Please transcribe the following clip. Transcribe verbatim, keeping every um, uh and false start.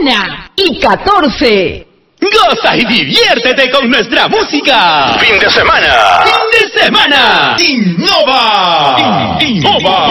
una y catorce. Goza y diviértete con nuestra música. Fin de semana. Fin de semana. Innova. Innova.